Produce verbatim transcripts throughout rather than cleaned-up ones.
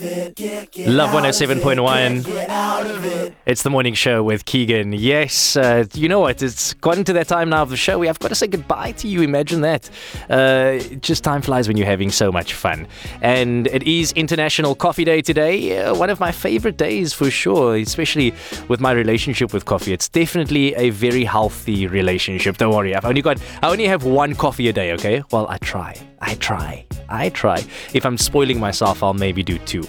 Love one oh seven point one. It's the morning show with Keegan. Yes, uh, you know what? It's gotten to that time now of the show. We have got to say goodbye to you. Imagine that. Uh, just time flies when you're having so much fun. And it is International Coffee Day today. Uh, one of my favorite days for sure, especially with my relationship with coffee. It's definitely a very healthy relationship. Don't worry. I've only got, I only have one coffee a day, okay? Well, I try. I try. I try. If I'm spoiling myself, I'll maybe do two.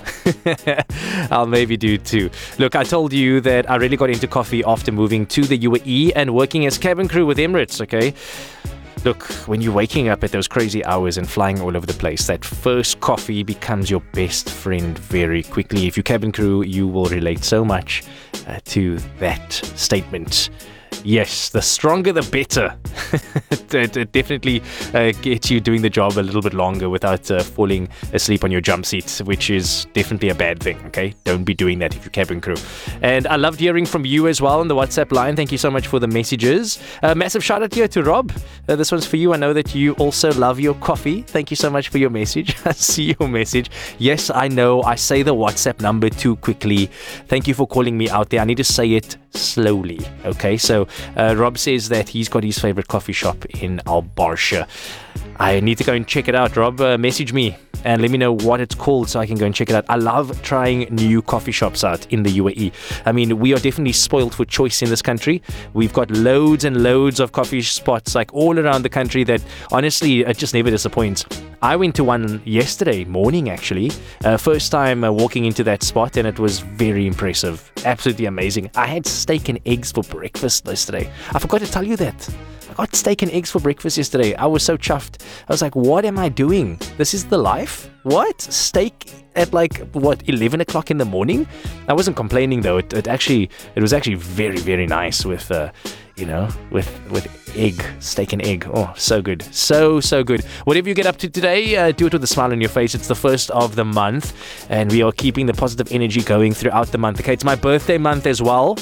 I'll maybe do two. Look, I told you that I really got into coffee after moving to the U A E and working as cabin crew with Emirates, okay? Look, when you're waking up at those crazy hours and flying all over the place, that first coffee becomes your best friend very quickly. If you're cabin crew, you will relate so much uh, to that statement. Yes, the stronger the better. it, it definitely uh, gets you doing the job a little bit longer without uh, falling asleep on your jump seat, which is definitely a bad thing, okay? Don't be doing that if you're cabin crew. And I loved hearing from you as well on the WhatsApp line. Thank you so much for the messages. Uh, massive shout out here to Rob. Uh, this one's for you. I know that you also love your coffee. Thank you so much for your message. I see your message. Yes, I know I say the WhatsApp number too quickly. Thank you for calling me out there. I need to say it slowly, okay? So uh, Rob says that he's got his favorite coffee shop in Al Barsha. I need to go and check it out. Rob, uh, message me and let me know what it's called so I can go and check it out. I love trying new coffee shops out in the U A E. I mean, we are definitely spoiled for choice in this country. We've got loads and loads of coffee spots like all around the country that honestly, it just never disappoints. I went to one yesterday morning, actually. Uh, first time uh, walking into that spot, and it was very impressive. Absolutely amazing. I had steak and eggs for breakfast yesterday. I forgot to tell you that. I got steak and eggs for breakfast yesterday. I was so chuffed. I was like, what am I doing? This is the life? What? Steak at like, what, eleven o'clock in the morning? I wasn't complaining though. It, it actually, it was actually very, very nice with, uh, you know, with, with egg, steak and egg. Oh, so good. So, so good. Whatever you get up to today, uh, do it with a smile on your face. It's the first of the month and we are keeping the positive energy going throughout the month. Okay, it's my birthday month as well.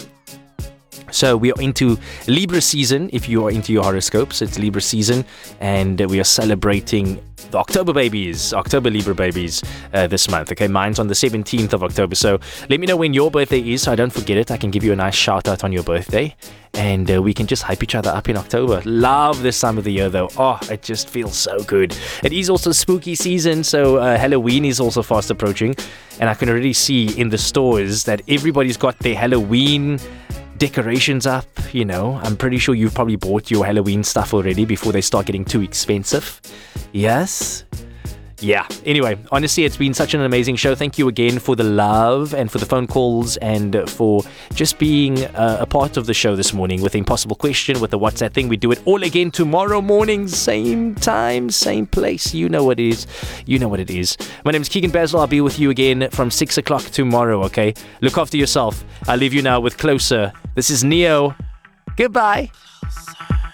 So we are into Libra season. If you are into your horoscopes, it's Libra season, and uh, we are celebrating the October babies, October Libra babies uh, this month. Okay, mine's on the seventeenth of October. So let me know when your birthday is, so I don't forget it. I can give you a nice shout out on your birthday, and uh, we can just hype each other up in October. Love this time of the year, though. Oh, it just feels so good. It is also spooky season, so uh, Halloween is also fast approaching, and I can already see in the stores that everybody's got their Halloween decorations up. You know, I'm pretty sure you've probably bought your Halloween stuff already before they start getting too expensive. Yes? Yeah. Anyway, honestly, it's been such an amazing show. Thank you again for the love and for the phone calls and for just being uh, a part of the show this morning with the Impossible Question, with the WhatsApp thing. We do it all again tomorrow morning, same time, same place. You know what it is. You know what it is. My name is Keegan Basil. I'll be with you again from six o'clock tomorrow, okay? Look after yourself. I'll leave you now with Closer. This is Neo. Goodbye.